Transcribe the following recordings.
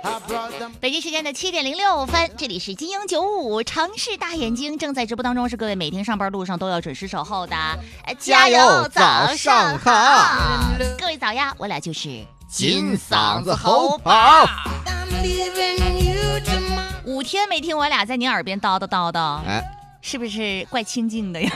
北京时间的7:06，这里是金鹰95城市大眼睛正在直播当中，是各位每天上班路上都要准时守候的，加油，早上好！各位早呀，我俩就是金嗓子猴跑。 5天没听我俩在您耳边叨叨叨叨，是不是怪清静的呀？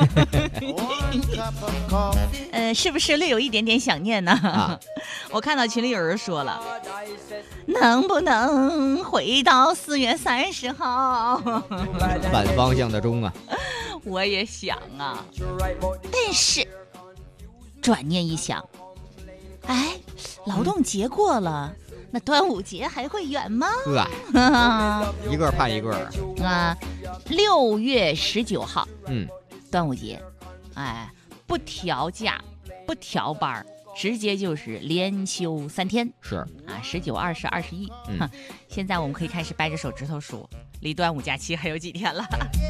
是不是略有一点点想念呢？我看到群里有人说了，能不能回到4月30号？ 反方向的钟啊！ 我也想啊，但是转念一想，劳动节过了，那端午节还会远吗？ 一个盼一个啊！6月19号，端午节，不调假，不调班，直接就是连休3天。 是啊，19、20、21。现在我们可以开始掰着手指头数，离端午假期还有几天了。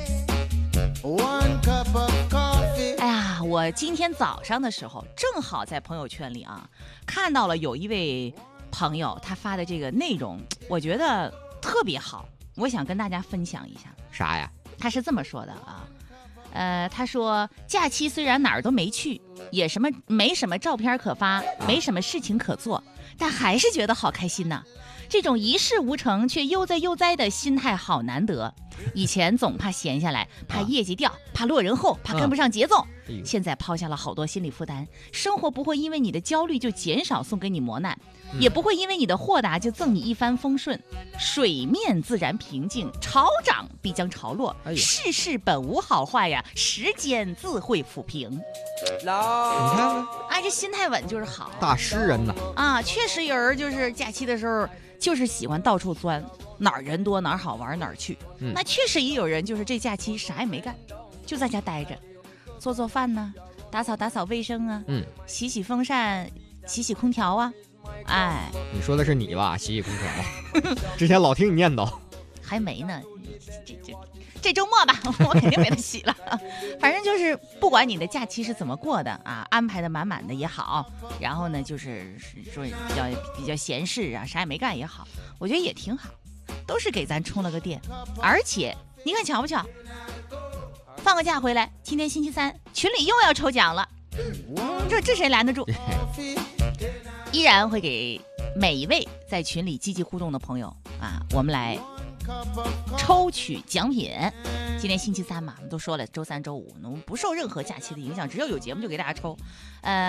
哎呀，我今天早上的时候，正好在朋友圈里啊，看到了有一位朋友他发的这个内容，我觉得特别好，我想跟大家分享一下。 啥呀？ 他是这么说的啊，他说假期虽然哪儿都没去，也没什么照片可发，没什么事情可做，但还是觉得好开心呐。这种一事无成却悠哉悠哉的心态好难得。以前总怕闲下来，怕业绩掉，怕落人后，怕跟不上节奏。现在抛下了好多心理负担，生活不会因为你的焦虑就减少送给你磨难，也不会因为你的豁达就赠你一番风顺。水面自然平静，潮涨必将潮落，世事本无好坏呀，时间自会抚平。 你看看， 这心态稳就是好。 大诗人呐！ 确实有人就是假期的时候就是喜欢到处钻，哪儿人多哪儿好玩哪儿去。那确实也有人就是这假期啥也没干，就在家待着，做做饭呢，打扫卫生啊，洗洗风扇，洗洗空调啊。 你说的是你吧？洗洗空调。之前老听你念叨， 还没呢。这周末吧，我肯定给他洗了。反正就是不管你的假期是怎么过的啊，安排的满满的也好，然后呢就是说比较闲适啊，啥也没干也好，我觉得也挺好，都是给咱充了个电。而且你看巧不巧，放个假回来，今天星期3，群里又要抽奖了。你说这谁拦得住？依然会给每一位在群里积极互动的朋友我们来抽取奖品。今天星期3嘛，我们都说了，周3、周5我们不受任何假期的影响，只要有节目就给大家抽。